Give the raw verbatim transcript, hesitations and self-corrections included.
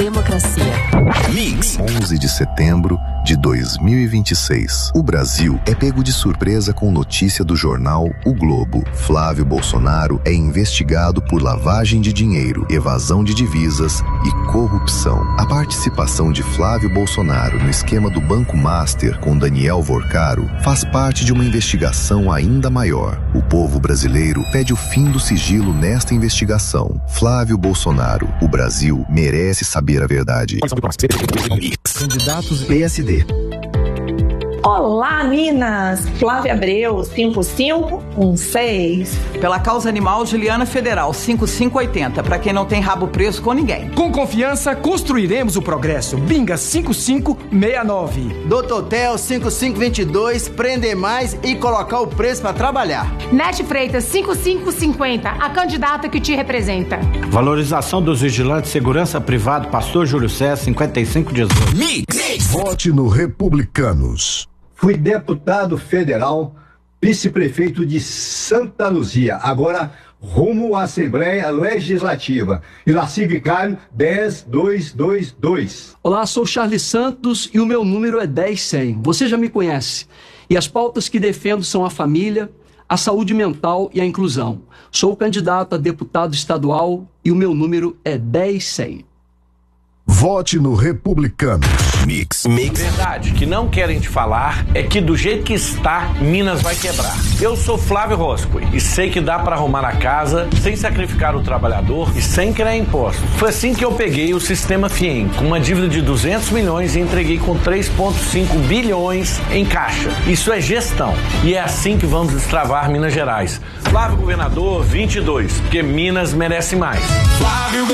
democracia. Mix. onze de setembro de dois mil e vinte e seis. O Brasil é pego de surpresa com notícia do jornal O Globo. Flávio Bolsonaro é investigado por lavagem de dinheiro, evasão de divisas e corrupção. A participação de Flávio Bolsonaro no esquema do Banco Master com Daniel Vorcaro faz parte de uma investigação ainda maior. O povo brasileiro pede o fim do sigilo nesta investigação. Flávio Bolsonaro, o Brasil merece saber a verdade. Candidatos P S D. Olá, Minas! Flávia Abreu, cinco cinco um seis. Pela causa animal, Juliana Federal, cinco cinco oito zero. Pra quem não tem rabo preso com ninguém. Com confiança, construiremos o progresso. Binga cinco cinco seis nove. Doutor Tel, cinco cinco dois dois. Prender mais e colocar o preço pra trabalhar. Nete Freitas, cinco cinco cinco zero. A candidata que te representa. Valorização dos vigilantes, segurança privada, Pastor Júlio César, cinquenta e cinco dezoito. Mix. Vote no Republicanos. Fui deputado federal, vice-prefeito de Santa Luzia, agora rumo à Assembleia Legislativa. Iraci Vicário, dez dois dois dois. Olá, sou Charles Santos e o meu número é dez cem. Você já me conhece. E as pautas que defendo são a família, a saúde mental e a inclusão. Sou candidato a deputado estadual e o meu número é dez cem. Vote no Republicanos. Mix. Mix. Verdade, que não querem te falar é que do jeito que está, Minas vai quebrar. Eu sou Flávio Roscoe e sei que dá para arrumar a casa sem sacrificar o trabalhador e sem criar impostos. Foi assim que eu peguei o sistema FIEM, com uma dívida de duzentos milhões e entreguei com três vírgula cinco bilhões em caixa. Isso é gestão e é assim que vamos destravar Minas Gerais. Flávio Governador vinte e dois, porque Minas merece mais. Flávio